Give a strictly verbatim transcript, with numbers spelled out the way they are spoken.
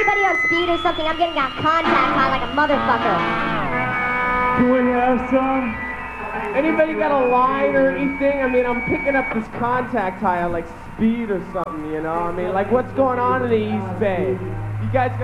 everybody on speed or something? I'm getting that contact high like a motherfucker. Can we have some? Anybody got a line or anything? I mean, I'm picking up this contact high on like speed or something, you know? I mean, like what's going on in the East Bay? You guys got